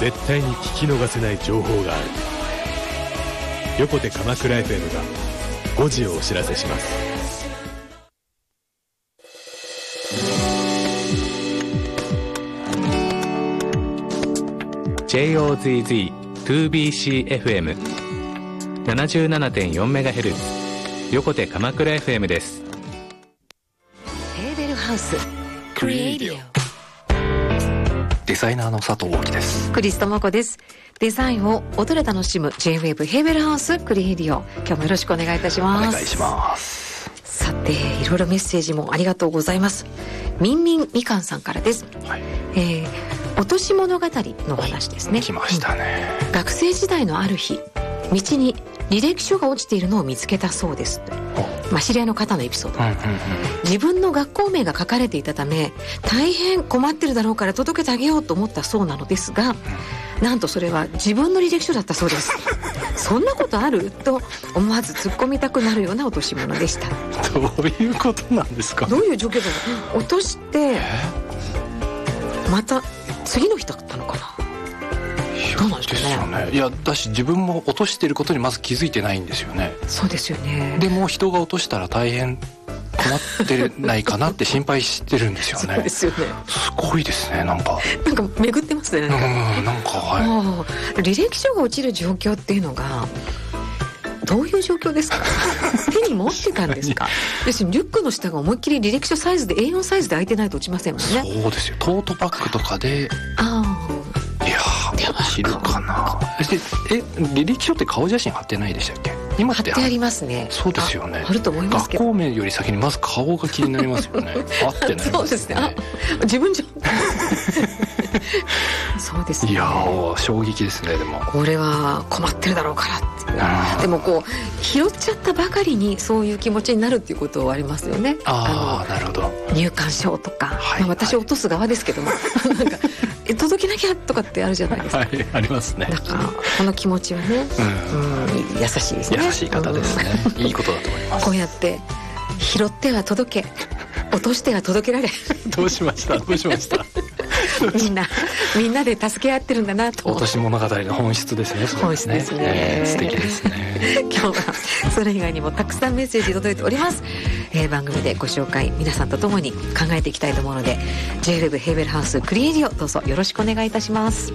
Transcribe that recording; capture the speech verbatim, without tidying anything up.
絶対に聞き逃せない情報がある。横手鎌倉 エフエム がごじをお知らせします。 ジェイオーゼットゼットツービーシーエフエムななじゅうななてんよんメガヘルツ 横手鎌倉 エフエム です。 ヘーベルハウスクリエイディオ、 デザイナーの佐藤大樹です。 クリストモコです。デザインを音で楽しむ ジェイウェーブ ヘーベルハウスクリエイディオ、今日もよろしくお願いいたします。 お願いします。 さて、いろいろメッセージもありがとうございます。みんみんみかんさんからです、はい。えー、落とし物語の話ですね。 来ましたね、 うん、学生時代のある日、道に履歴書が落ちているのを見つけたそうです。まあ、知り合いの方のエピソード、うんうんうん、自分の学校名が書かれていたため大変困ってるだろうから届けてあげようと思ったそうなのですが、なんとそれは自分の履歴書だったそうですそんなことあると思わず突っ込みたくなるような落とし物でした。 どういうことなんですか？ どういう状況だろう。落としてまた次の日だったのかな。どうなんですかね。 いや、だし自分も落としていることにまず気づいてないんですよね。 そうですよね。 でも人が落としたら大変困ってないかなって心配してるんですよねそうですよね。 すごいですね。なんかなんか巡ってますね。なんか、 うん、なんか、はい、履歴書が落ちる状況っていうのがどういう状況ですか手に持ってたんですか要するにリュックの下が思いっきり履歴書サイズで エーよん サイズで空いてないと落ちませんもんね。 そうですよ。トートバッグとかで、 ああ、いやー落ちるかな。え、履歴書って顔写真貼ってないでしたっけ？今って貼ってありますね。 そうですよね。 あると思いますけど、 学校名より先にまず顔が気になりますよね合ってない、ね、 そうですね。あ、自分じゃそうですね。 いやー衝撃ですね。でもこれは困ってるだろうからって、でもこう拾っちゃったばかりにそういう気持ちになるっていうことはありますよね。 ああ、なるほど。 入館証とか、 はい、 まあ、私落とす側ですけども、はい、なんか届けなきゃとかってあるじゃないですか。 はい、ありますね。 だからこの気持ちはね、うん、うん、優しいですね。 優しい方ですね、うん、いいことだと思います。 こうやって拾っては届け、落としては届けられどうしましたどうしましたみんなみんなで助け合ってるんだなと。 落とし物語の本質ですね。 本質ですね、 えー、素敵ですね今日はそれ以外にもたくさんメッセージ届いております、えー、番組でご紹介皆さんとともに考えていきたいと思うので ジェイウェーブ ヘーベルハウスクリエイディオ、どうぞよろしくお願いいたします。